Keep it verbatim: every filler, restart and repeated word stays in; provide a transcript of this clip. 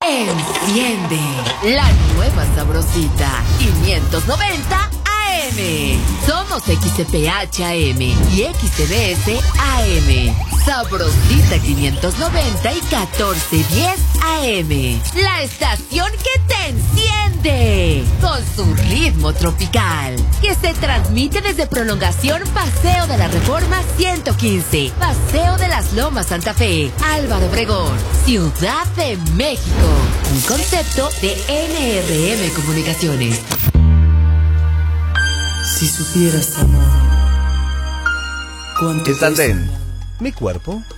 Enciende la nueva sabrosita quinientos noventa A M. Somos X C P H A M y X C B S A M. Sabrosita quinientos noventa y catorce diez A M. La estación que te enciende con su ritmo tropical, que se transmite desde Prolongación Paseo de la Reforma ciento quince, Paseo de las Lomas Santa Fe, Álvaro Obregón, Ciudad de México. Un concepto de N R M Comunicaciones. Si supieras, amor, cuánto ¿Estás pesa en mi cuerpo?